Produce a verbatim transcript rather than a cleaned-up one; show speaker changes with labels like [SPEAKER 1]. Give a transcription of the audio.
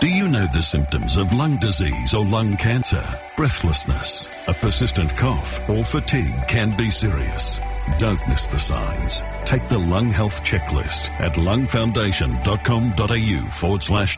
[SPEAKER 1] Do you know the symptoms of lung disease or lung cancer? Breathlessness, a persistent cough, or fatigue can be serious. Don't miss the signs. Take the Lung Health Checklist at lungfoundation.com.au forward slash